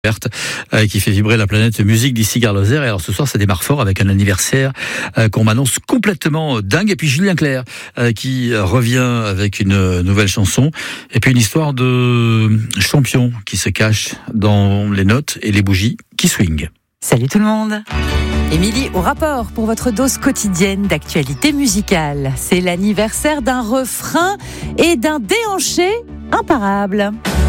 Qui fait vibrer la planète musique d'ici Gare-Lozère. Et alors ce soir ça démarre fort avec un anniversaire qu'on m'annonce complètement dingue. Et puis Julien Clerc qui revient avec une nouvelle chanson. Et puis une histoire de champion qui se cache dans les notes et les bougies qui swingent. Salut tout le monde. Émilie au rapport pour votre dose quotidienne d'actualité musicale. C'est l'anniversaire d'un refrain et d'un déhanché imparable.